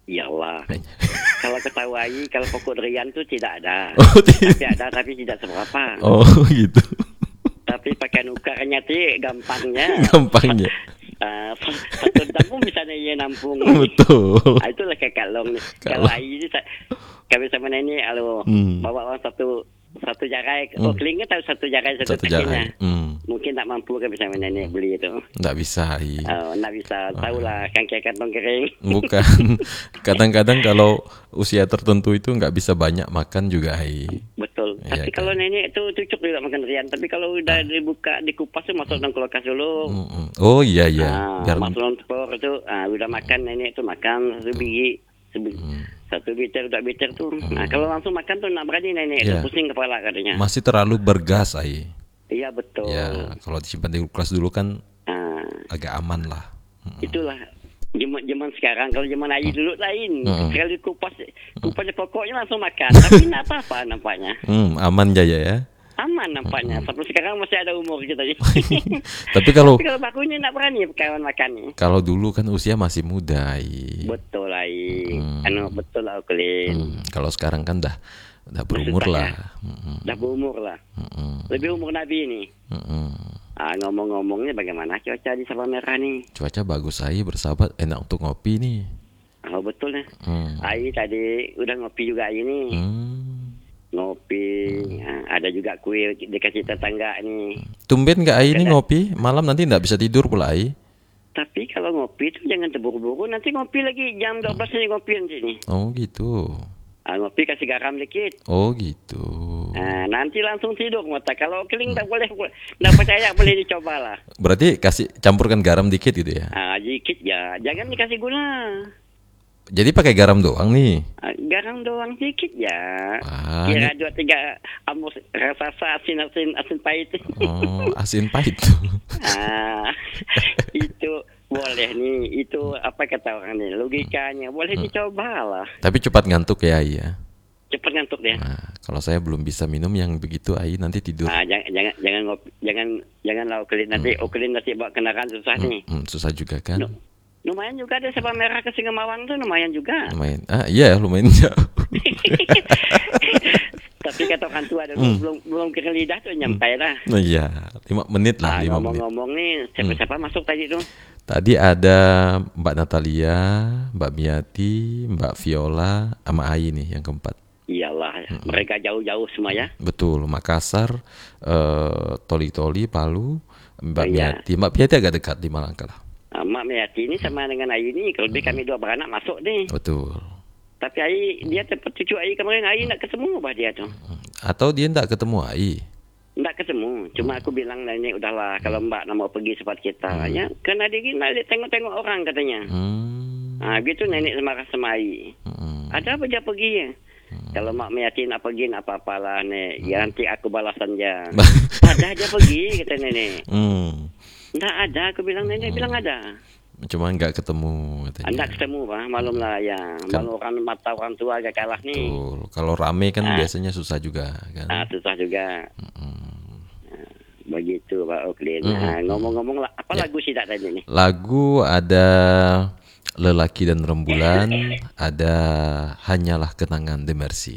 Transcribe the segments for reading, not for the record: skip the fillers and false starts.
Iyalah. Kalau ketahui, kalau pokok durian tuh tidak ada. Oh, Tapi ada, tapi tidak seberapa. oh gitu. Tapi pakai nukarnya sih gampangnya. Gampangnya. Satu tampung bisa nih nampung. Betul. Itulah kayak kalong. Kalau Kalau ini kami sama ini, kalau bawa orang satu jarai, keling kan tahu satu jarai satu satu jalan. kakinya. Mungkin tak mampu kan bisa nenek beli itu. Nggak bisa. Nggak bisa, tahulah kan kayak kantong kering. Bukan. Kadang-kadang kalau usia tertentu itu nggak bisa banyak makan juga. Betul. Iya Tapi kan? kalau nenek itu cocok juga makan durian. Tapi kalau udah dibuka, dikupas tuh masuk dalam kulkas dulu. Oh iya iya. Biar Masuk dalam telur itu, udah makan nenek itu makan satu biji. Satu liter, 2 liter tuh. Nah, kalau langsung makan tuh nak berani nenek itu Iya. pusing kepala katanya. masih terlalu bergas. Iya betul. Ya, kalau disimpan di kulkas dulu kan Ah, agak aman lah. itulah zaman sekarang. Kalau zaman Ayi dulu lain. Sekali kupasnya pokoknya langsung makan. Tapi tidak apa-apa nampaknya. Aman Jaya ya. Aman nampaknya. Sampai sekarang masih ada umur kita. Tapi kalau Tapi kalau bakunya tidak berani kawan makannya. kalau dulu kan usia masih muda. Betul Ayi. Betul lah Klin. Kalau sekarang kan dah berumur Maksud lah. Dah berumur lah. Lebih umur Nabi ini. Ngomong-ngomongnya bagaimana cuaca di Sabah Merah nih? Cuaca bagus bersahabat, enak untuk ngopi nih. Oh betul ya. Ai tadi udah ngopi juga ini. Ngopi. Ada juga kue dikasih tetangga nih. Tumben nggak ini ngopi? Malam nanti nggak bisa tidur pula Tapi kalau ngopi itu jangan terburu-buru. Nanti ngopi lagi jam 12 nih ngopi nanti nih. Oh gitu. Ngopi kasih garam dikit. Oh gitu. Nanti langsung tidur mata. Kalau keling tak boleh, tak percaya boleh dicoba lah. Berarti campurkan garam dikit gitu ya? Dikit ya, jangan dikasih gula. Jadi pakai garam doang nih? Garam doang dikit ya. Wah, Kira 2-3 amus rasa asin pahit. Oh, asin pahit. Itu boleh nih. Itu apa kata orang nih? Logikanya boleh dicoba lah. Tapi cepat ngantuk ya Cepat ngantuk dia. Nah, kalau saya belum bisa minum yang begitu nanti tidur. Jangan ngopi, jangan lah Okelin nanti bawa kendaraan susah nih. Susah juga kan? Lumayan juga ada Sabah Merah ke Singamawang tuh lumayan juga. Lumayan. Iya lumayan jauh. Tapi kata orang tua belum kira lidah tuh nyampai lah. Nah, iya, 5 menit lah. 5 menit. Ngomong-ngomong nih, siapa masuk tadi tuh? Tadi ada Mbak Natalia, Mbak Miati, Mbak Viola, sama Ai nih yang keempat. Iyalah, mereka jauh-jauh semua ya. Betul, Makassar, Toli-Toli, Palu, Mbak Miati. Mbak Miati agak dekat di Malangka lah. Mak Miati ini sama dengan Ayi ini, kalau lebih kami 2 beranak masuk nih. Betul. Tapi Ayi, dia tempat cucu Ayi kemarin, Ayi nak ketemu bah dia tuh. Atau dia nggak ketemu Ai? Nggak ketemu, cuma aku bilang ini udahlah kalau Mbak nak mau pergi sempat kita ya, karena dia tengok-tengok orang katanya. Gitu nenek sama Ayi. Ada apa dia pergi ya? Kalau Mak Miati nak pergi nak apa-apalah nek, ya nanti aku balasan dia. Ada dia pergi kata nenek. Nggak ada, aku bilang nenek bilang ada. Cuma nggak ketemu katanya. Nggak ketemu bah, malum lah ya. Malu orang mata orang tua agak kalah nih. Betul. Kalau rame kan biasanya susah juga kan. Susah juga. Begitu Pak Oklin. Ngomong-ngomong apa lagu sih tak tadi nih? Lagu ada Lelaki dan Rembulan, ada Hanyalah Kenangan The Mercy.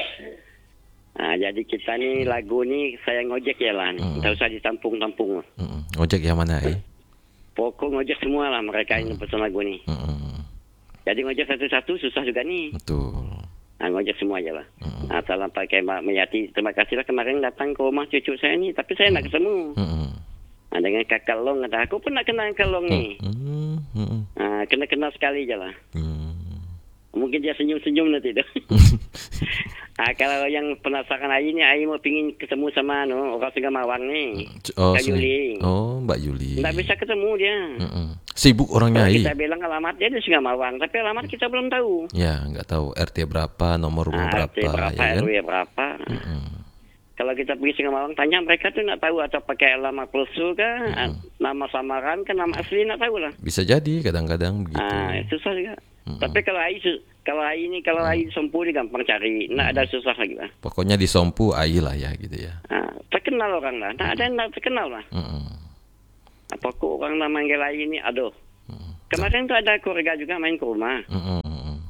Jadi kita nih lagu nih saya ngojek ya lah nih. Tak usah ditampung-tampung. Ngojek yang mana Pokok ngojek semua lah mereka ini pesan lagu nih. Jadi ngojek satu-satu susah juga nih. Betul. Ngojek semua aja lah. Salam pakai Mbak Mayati. Terima kasih lah kemarin datang ke rumah cucu saya nih. Tapi saya nak ketemu. Dengan Kakak Long. Kata aku pun nak kenal Kakak Long nih. Kenal sekali aja lah. Mungkin dia senyum-senyum nanti tu. Kalau yang penasaran Ayi ni, Ayi mau pingin ketemu sama orang Singamawang ni. Kak Yuli. Oh, Mbak Yuli. Tak bisa ketemu dia. Sibuk orangnya Ayi. Kita bilang alamat dia di Singamawang, tapi alamat kita belum tahu. Ya, nggak tahu RT berapa, nomor rumah berapa. RT berapa, ya kan? RW berapa. Kalau kita pergi Singamawang, tanya mereka tu nak tahu atau pakai alamat palsu kah, nama samaran kan, nama asli nak tahu lah. Bisa jadi kadang-kadang begitu. Susah juga. Tapi kalau Ayi Sompu ni gampang cari, nak ada susah lagi lah. Pokoknya di Sompu Ayi lah ya gitu ya. Terkenal orang lah, tak ada yang tak terkenal lah. Apa kok orang nak manggil Ayi ni, aduh. Kemarin tu ada keluarga juga main ke rumah.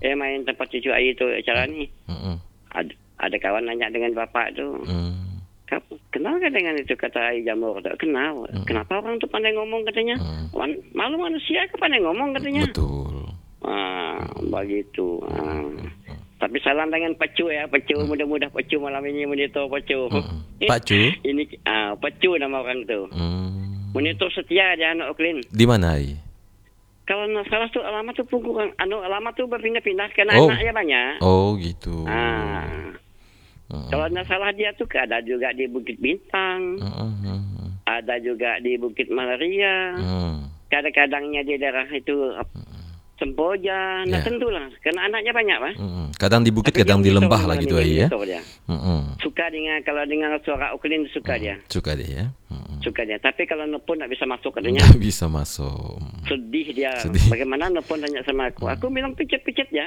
main tempat cucu air tu acara ni. Ada kawan nanya dengan bapak tu. Kenal kan dengan itu kata air jamur? Tak kenal. Kenapa orang tu pandai ngomong katanya? Malu manusia ke pandai ngomong katanya? Betul. Begitu. Tapi salam dengan Pacu ya, Pacu mudah-mudah Pacu malam ini monitor Pacu. Pacu? Ini Pacu nama orang tu. Monitor setia dia anak Oklin. Di mana ai? Kalau nak salah tu alamat tu punggung alamat tu berpindah-pindah karena anaknya banyak. Oh gitu. Kalau nak salah dia tu ada juga di Bukit Bintang. Ada juga di Bukit Malaria. Kadang-kadangnya di daerah itu Semboja, nak tentulah. Karena anaknya banyak, Pak. Kadang di bukit, kadang di lembah lah gitu ya. Suka kalau dengar suara Oklin suka dia. Suka dia ya. Suka dia. Tapi kalau nelpon tak bisa masuk katanya. Tak bisa masuk. Sedih dia. Bagaimana nelpon tanya sama aku. Aku bilang picit-picit ya.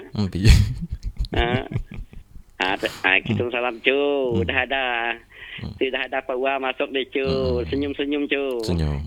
Kita salam cu. Dah ada Pak Wah masuk deh cu. Senyum-senyum cu. Senyum.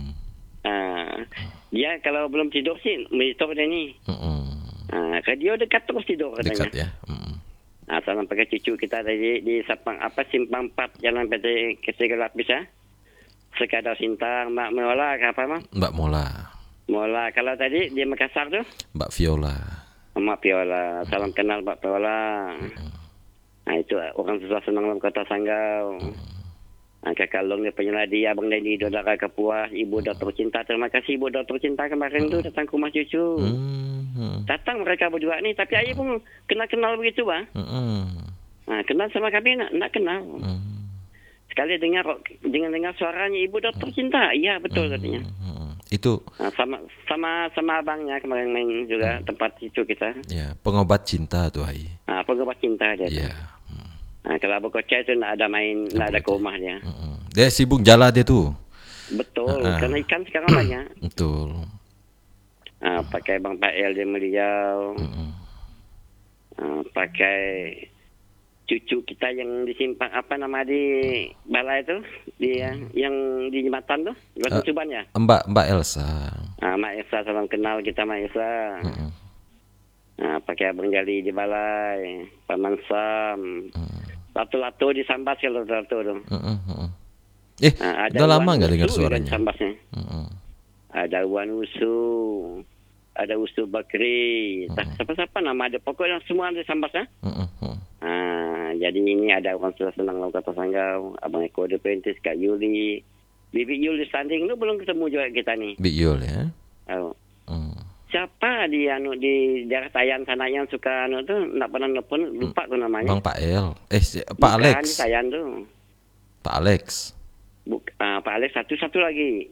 Dia kalau belum tidur sih monitor dia ni. Dia dekat terus tidur katanya. Dekat ya. Salam pakai cucu kita tadi di Simpang 4 Jalan PT Ketiga Lapis ya. Sekadar Sintang, Mbak Mola apa mah? Mbak Mola. Mola. Kalau tadi di Makassar tu? Mbak Viola. Mbak Viola. Salam kenal Mbak Viola. Itu orang susah senang dalam kota Sanggau. Kakak Long ni penyeladi, Abang Deni, Dodara Kapuas, Ibu Doktor Cinta. Terima kasih Ibu Doktor Cinta kemarin tu datang ke rumah cucu. Datang mereka berdua ni, tapi ayah pun kenal begitu bah. Kenal sama kami nak kenal. Sekali dengar suaranya Ibu Doktor Cinta, iya betul katanya. Itu sama abangnya kemarin main juga tempat cucu kita. Ya, pengobat cinta tu ai. Pengobat cinta dia. Ya. Kalau Abu Kocai tu nak ada ke rumah dia. Dia sibuk jala dia tu. Betul, karena ikan sekarang banyak. Betul. Pakai Bang Pael dia Meliau. Pakai cucu kita yang disimpan di balai tu, yang di jembatan tu, jembatan Suban ya. Mbak Elsa. Mbak Elsa, salam kenal kita Mbak Elsa. Pakai Abang Jali di balai, Paman Sam. Lato-lato di Sambas kalau lato tu. Udah lama nggak dengar suaranya? Sambasnya. Ada Wan Usu, ada Usu Bakri, siapa-siapa nama ada. Pokoknya semua ada Sambasnya. Jadi ini ada orang sudah senang dalam kota Sanggau. Abang Eko De Pentis, Kak Yuli, Bibi Yul di standing tu belum ketemu juga kita ni. Bibi Yul ya. Siapa di daerah Tayan sana yang suka tu nak pernah nelfon, lupa tu namanya. Bang Pak El. Pak Alex. Di Tayan tu. Pak Alex. Pak Alex satu lagi.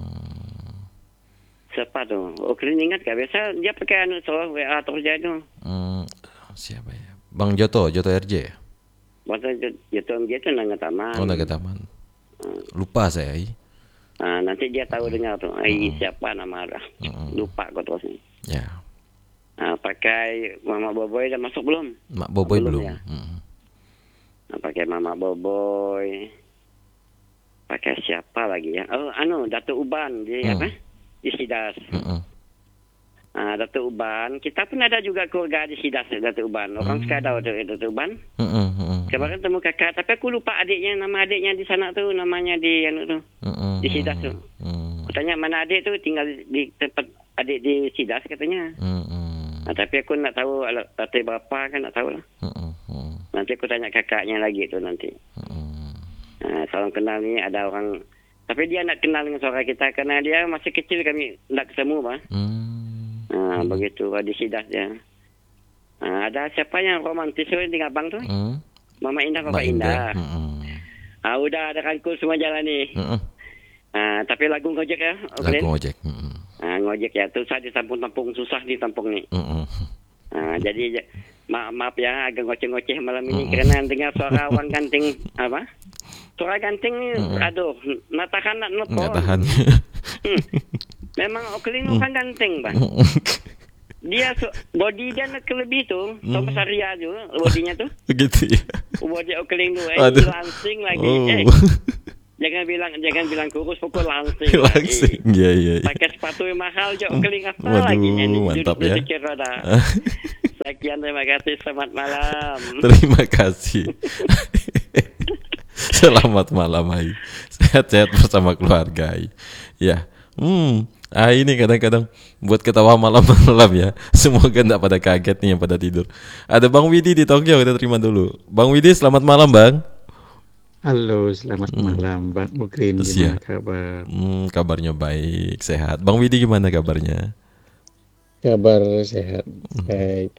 Siapa tu? Oklin ingat gak? Biasa dia pakai WA terus dia tu. Siapa ya? Bang Joto RJ. Bang Joto RJ tu Naga Taman. Naga Taman. Lupa saya. Nanti dia tahu dengar tu. Siapa nama dah. Lupa kau terus ni. Ya. Pakai Mama Boboy dah masuk belum? Mak Boboy belum. Ya. Pakai Mama Boboy. Pakai siapa lagi ya? Datuk Uban di apa? Di Sidas. Datuk Uban. Kita pun ada juga keluarga di Sidas Datuk Uban. Orang sekadar Datuk Uban. Kemarin temu kakak, tapi aku lupa nama adiknya di sana tu, namanya di di Sidas tu. Aku tanya mana adik tu, tinggal di tempat adik di Sidas katanya. Tapi aku nak tahu lantai berapa kan, nak tahu lah. Nanti aku tanya kakaknya lagi tu nanti. Salam kenal ni ada orang, tapi dia nak kenal dengan suara kita karena dia masih kecil kami nak ketemu bah. Begitu di Sidas dia. Ada siapa yang romantis dengan abang tu? Mama Indah, Papa Indah. Udah ada rangkul semua jalan ni. Tapi lagu ngojek ya. Lagu ngojek. Ngojek ya. Tu saya di tampung-tampung, susah di tampung ni. Jadi maaf ya agak ngoceh-ngoceh malam ini kerana dengar suara orang ganting apa? Suara ganting ni aduh, nak tahan nak nelpon. Nak tahan. Memang Oklin orang ganting, Bang. Dia body dia nak lebih tu, Thomas Arya tu, bodinya tu. Begitu ya. Body Oklin tu, langsing lagi. Jangan bilang kurus, pokok langsing. Langsing, ya. Pakai sepatu yang mahal je Oklin apa lagi ni. Mantap ya. Saya sekian, terima kasih, selamat malam. Terima kasih. Selamat malam, Ai. Sehat-sehat bersama keluarga, Ai. Ya. Ini kadang-kadang buat ketawa malam-malam ya. Semoga enggak pada kaget nih yang pada tidur. Ada Bang Widi di Tokyo, kita terima dulu. Bang Widi, selamat malam, Bang. Halo, selamat malam Bang Mukrin, gimana kabar? Kabarnya baik, sehat. Bang Widi gimana kabarnya? Kabar sehat, baik.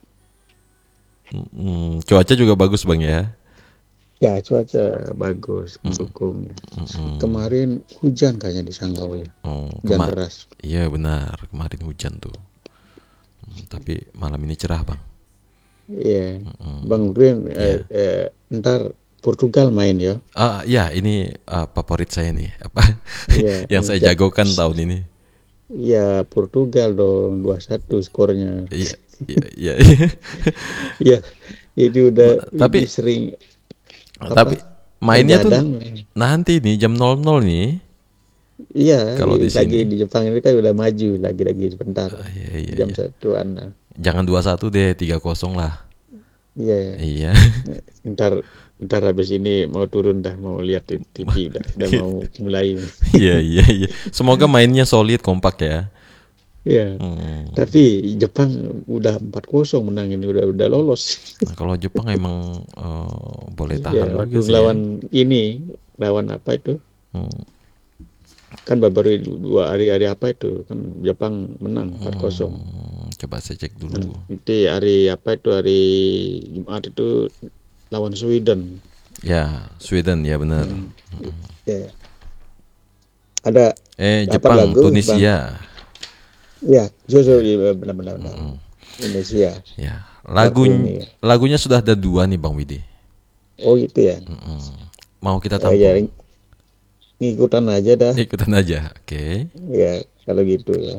Cuaca juga bagus Bang ya? Ya, cuaca bagus, mendukung. Kemarin hujan kayaknya di Sanggau ya, hujan deras. Iya benar, kemarin hujan tuh. Tapi malam ini cerah Bang. Iya, Bang Mukrin, ntar Portugal main ya? Ya ini favorit saya nih, yang saya jagokan tahun ini. Iya, Portugal dong, 2-1 skornya. Iya. Iya, itu udah tapi sering. Tapi mainnya tuh nanti nih jam 00 nih. Iya, kalau di lagi sini di Jepang ini kan udah maju lagi sebentar. Jam 1-an. Jangan 2-1 deh, 3-0 lah. Iya. Ntar habis ini mau turun dah, mau lihat TV udah mau mulai. Iya. Semoga mainnya solid, kompak ya. Iya. Tapi Jepang udah 4-0 menang ini, udah lolos. Nah, kalau Jepang emang boleh tahan juga sih. Lawan apa itu? Kan baru 2 hari apa itu kan Jepang menang 4-0. Coba saya cek dulu. Nanti hari Jumat itu lawan Sweden. Ya, Sweden ya benar. Ya. Ada Jepang, Tunisia. Ya, benar. Indonesia. Ya, lagunya sudah ada 2 nih Bang Widi. Oh gitu ya. Mau kita tampung? Ikutan aja dah. Oke. Ya, kalau gitu ya.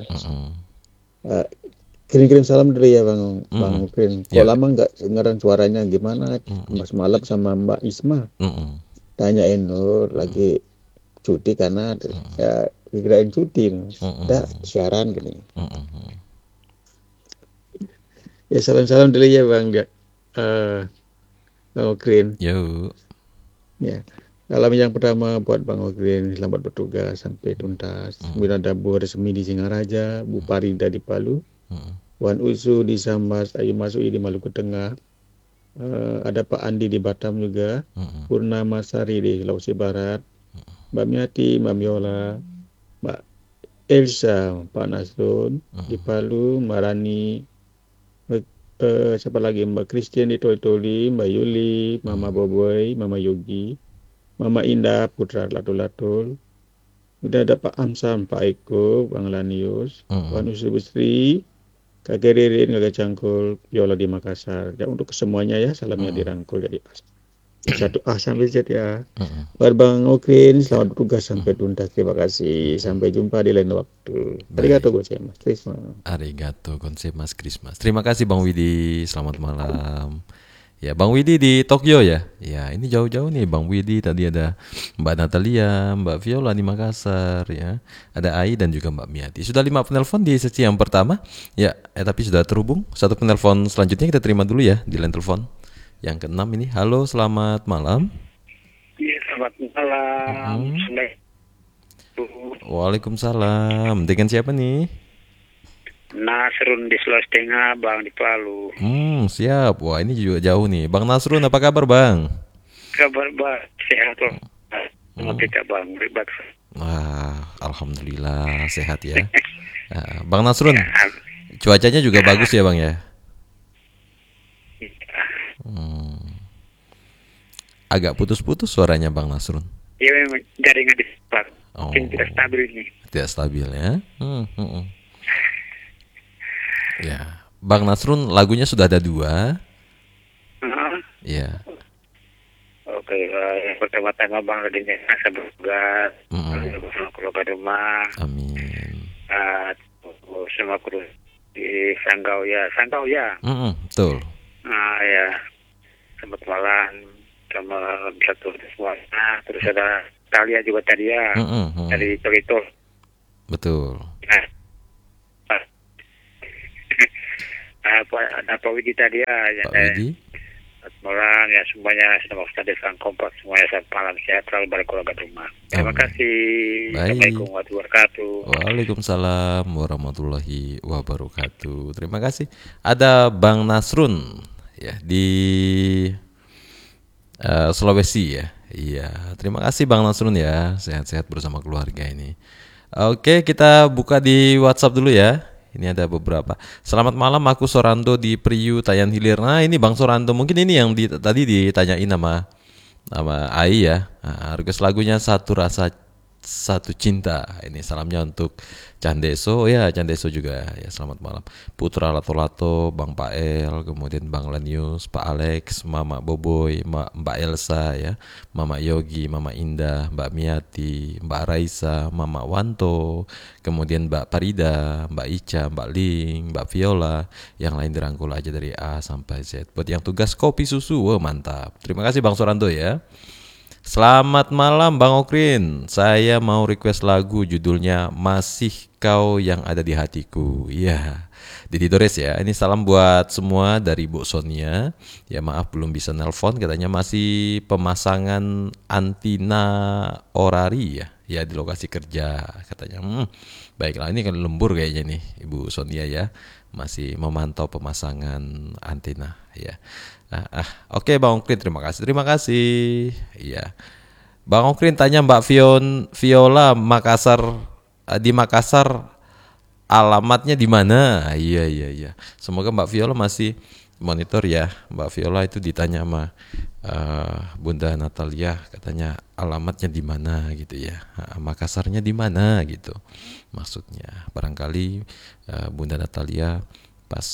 Kirim salam dulu ya Bang Mukrin. Kalau lama nggak dengeran suaranya gimana? Mas Malap sama Mbak Isma. Tanyain Nur lagi cuti karena ya kirain cuti. Udah siaran gini. Ya salam dulu ya Bang Mukrin. Yo. Ya. Salam yang pertama buat Bang Mukrin, selamat bertugas sampai tuntas. Kemudian ada Bu Resmi di Singaraja, Bu Parida di Palu, Wan Usu di Sambas, Ayu Masui di Maluku Tengah, ada Pak Andi di Batam juga, Purnama Sari di Sulawesi Barat, Mbak Miati, Mbak Miola, Mbak Elsa, Pak Nasrun di Palu, Mbak Rani, siapa lagi, Mbak Christian di Toli, Mbak Yuli, Mama Boboy, Mama Yogi, Mama Indah, Putra Latul-Latul. Udah ada Pak Amsam, Pak Eko, Bang Lanius, Wan Usu Besri, Kakek Ririn, Kakek Cangkul, Yola di Makassar. Ya, untuk kesemuanya ya, salamnya dirangkul jadi satu sampai Z ya. Buat Bang Mukrin, selamat bertugas sampai tuntas. Terima kasih. Sampai jumpa di lain waktu. Arigato gozaimasu, Krisma. Arigato gozaimasu, Krisma. Terima kasih Bang Widi. Selamat malam. Ya, Bang Widi di Tokyo ya. Ya, ini jauh-jauh nih Bang Widi. Tadi ada Mbak Natalia, Mbak Viola di Makassar ya. Ada Ai dan juga Mbak Miati. Sudah 5 penelpon di sesi yang pertama. Ya, tapi sudah terhubung. Satu penelpon selanjutnya kita terima dulu ya di line telepon. Yang ke-6 ini. Halo, selamat malam. Iya, selamat malam. Waalaikumsalam. Dengan siapa nih? Nasrun di Sulawesi Tengah, Bang, di Palu. Siap. Wah, ini juga jauh nih. Bang Nasrun, apa kabar, Bang? Kabar baik, sehat loh. Tidak Bang, ribet. Alhamdulillah sehat ya. Bang Nasrun, cuacanya juga bagus ya, Bang ya? Agak putus-putus suaranya Bang Nasrun. Iya, memang jaringan di tempat. Mungkin tidak stabil ini. Tidak stabil ya. Ya, Bang Nasrun lagunya sudah ada 2. Ya. Oke, yang pertama-tama Bang Radinnya semoga keluarga rumah. Amin. Semua kru di Sanggau ya. Betul. Ya. Selamat malam sama satu semuanya. Terus ada Talia juga tadi ya. Dari Torito. Betul. Pak Widi tadi ya. Pak Widi. Malam ya semuanya sedang di Sang Kompas semuanya selamat malam sehat selalu balik keluarga rumah. Terima kasih. Assalamualaikum warahmatullahi wabarakatuh. Waalaikumsalam warahmatullahi wabarakatuh. Terima kasih. Ada Bang Nasrun ya di Sulawesi ya. Iya, terima kasih Bang Nasrun ya. Sehat-sehat bersama keluarga ini. Oke, kita buka di WhatsApp dulu ya. Ini ada beberapa. Selamat malam, aku Sorando di Priu Tayan Hilir. Nah, ini Bang Sorando, mungkin ini yang tadi ditanyain sama Ai ya. Nah, request lagunya Satu Rasa Satu Cinta. Ini salamnya untuk Candeso ya, Candeso juga ya. Selamat malam. Putra Lato-Lato, Bang Pael, kemudian Bang Lanius, Pak Alex, Mama Boboy, Mbak Elsa ya, Mama Yogi, Mama Indah, Mbak Miati, Mbak Raisa, Mama Wanto, kemudian Mbak Parida, Mbak Ica, Mbak Ling, Mbak Viola, yang lain dirangkul aja dari A sampai Z. Buat yang tugas kopi susu, wah mantap. Terima kasih Bang Sorando ya. Selamat malam Bang Okrin. Saya mau request lagu judulnya Masih Kau Yang Ada di Hatiku. Iya. Didi Dores ya. Ini salam buat semua dari Bu Sonia. Ya maaf belum bisa nelpon, katanya masih pemasangan antina orari ya. Ya di lokasi kerja katanya. Baiklah, ini kan lembur kayaknya nih Ibu Sonia ya. Masih memantau pemasangan antina ya. Oke Bang Okrin, terima kasih. Iya. Bang Okrin tanya Mbak Viola Makassar, di Makassar alamatnya di mana? Iya. Semoga Mbak Viola masih monitor ya. Mbak Viola itu ditanya sama Bunda Natalia, katanya alamatnya di mana gitu ya. Makassarnya di mana gitu. Maksudnya barangkali Bunda Natalia pas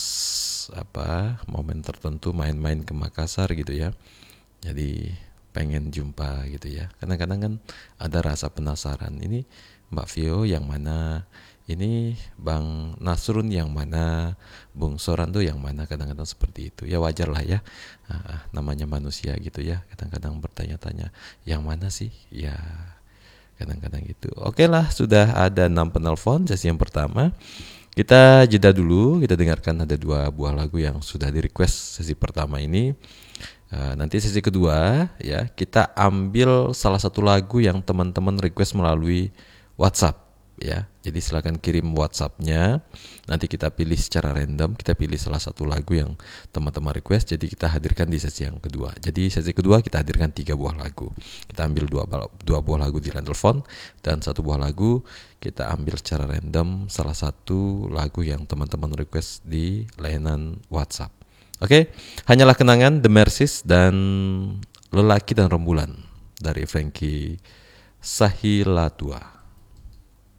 momen tertentu main-main ke Makassar gitu ya, jadi pengen jumpa gitu ya. Kadang-kadang kan ada rasa penasaran, ini Mbak Vio yang mana, ini Bang Nasrun yang mana, Bung Sorando yang mana, kadang-kadang seperti itu ya. Wajar lah ya, namanya manusia gitu ya, kadang-kadang bertanya-tanya yang mana sih ya, kadang-kadang gitu. Oke lah, sudah ada 6 penelpon sesi yang pertama. Kita jeda dulu, kita dengarkan ada 2 buah lagu yang sudah di request sesi pertama ini. Nanti sesi kedua ya, kita ambil salah satu lagu yang teman-teman request melalui WhatsApp ya. Jadi silakan kirim WhatsApp-nya. Nanti kita pilih secara random, kita pilih salah satu lagu yang teman-teman request, jadi kita hadirkan di sesi yang kedua. Jadi sesi kedua kita hadirkan 3 buah lagu. Kita ambil 2 buah lagu di line telepon dan 1 buah lagu kita ambil secara random salah satu lagu yang teman-teman request di layanan WhatsApp. Oke, Hanyalah Kenangan The Mercies dan Lelaki dan Rembulan dari Frankie Sahilatua.